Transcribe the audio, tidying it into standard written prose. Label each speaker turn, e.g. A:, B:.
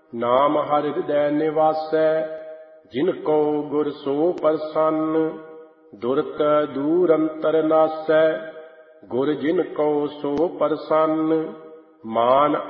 A: ਨਾਮ ਹਰਿ ਹਿਰਦੈ ਨਿਵਾਸੈ, ਜਿਨ ਕੋ ਗੁਰ ਸੋ ਪ੍ਰਸੰਨ। ਦੁਰਤ ਦੂਰ ਅੰਤਰ ਨਾਸੈ, ਗੁਰ ਜਿਨ ਕੋ ਸੋ ਪ੍ਰਸੰਨ। ਮਾਨ